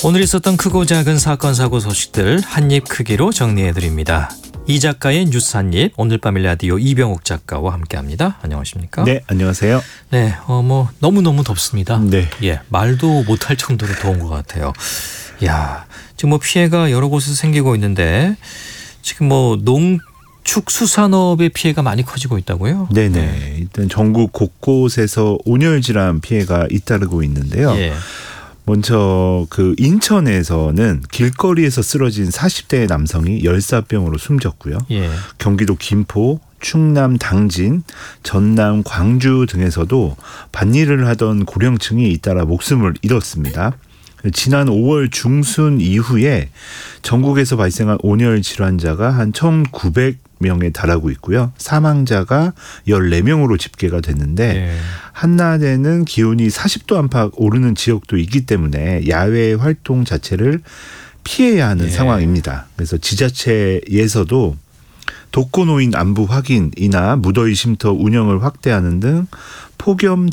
오늘 있었던 크고 작은 사건 사고 소식들 한입 크기로 정리해드립니다. 이 작가의 뉴스 한입, 오늘 밤 라디오 이병옥 작가와 함께합니다. 안녕하십니까? 네, 안녕하세요. 네, 너무너무 덥습니다. 네. 예, 말도 못할 정도로 더운 것 같아요. 야, 지금 피해가 여러 곳에서 생기고 있는데 지금 농축수산업의 피해가 많이 커지고 있다고요? 네네. 일단 전국 곳곳에서 온열질환 피해가 잇따르고 있는데요. 예. 먼저 인천에서는 길거리에서 쓰러진 40대의 남성이 열사병으로 숨졌고요. 예. 경기도 김포, 충남 당진, 전남 광주 등에서도 밭일을 하던 고령층이 잇따라 목숨을 잃었습니다. 지난 5월 중순 이후에 전국에서 발생한 온열 질환자가 한 1,900명에 달하고 있고요. 사망자가 14명으로 집계가 됐는데 예. 한낮에는 기온이 40도 안팎 오르는 지역도 있기 때문에 야외 활동 자체를 피해야 하는 예. 상황입니다. 그래서 지자체에서도 독거노인 안부 확인이나 무더위 쉼터 운영을 확대하는 등 폭염